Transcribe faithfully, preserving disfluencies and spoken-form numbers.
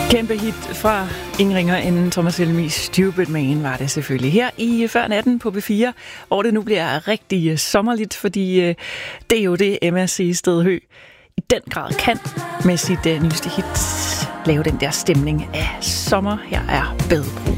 Kæmpe hit fra ingen ringer end Thomas Helmig. Stupid Man var det selvfølgelig her i Før Natten på B fire, hvor det nu bliver rigtig sommerligt, fordi øh, det er jo det, Emma Sehested i den grad kan med sit øh, nyeste hit lave den der stemning af sommer. Her er Bedre.